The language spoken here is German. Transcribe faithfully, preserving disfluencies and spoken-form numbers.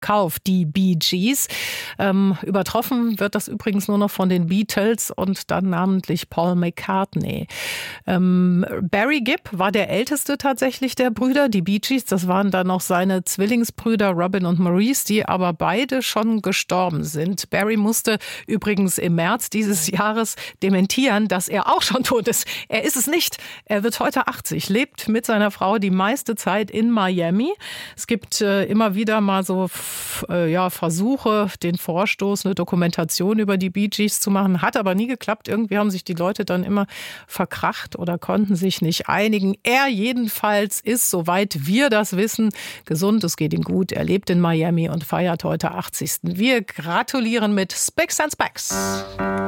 verkauft, die Bee Gees. Ähm, übertroffen wird das übrigens nur noch von den Beatles und dann namentlich Paul McCartney. Ähm, Barry Gibb war der älteste tatsächlich der Brüder. Die Bee Gees, das waren dann noch seine Zwillingsbrüder Robin und Maurice, die aber beide schon gestorben sind. Barry musste übrigens im März dieses Jahres dementieren, dass er auch schon tot ist. Er ist es nicht. Er wird heute achtzig, lebt mit seiner Frau die meiste Zeit in Miami. Es gibt äh, immer wieder mal so äh, ja, Versuche, den Vorstoß, eine Dokumentation über die Bee Gees zu machen. Hat aber nie geklappt. Irgendwie haben sich die Leute dann immer verkracht oder konnten sich nicht einigen. Er jedenfalls ist, soweit wir das wissen, gesund. Es geht ihm gut. Er lebt in Miami und feiert heute achtzigsten Wir gratulieren mit Spicks and Specks.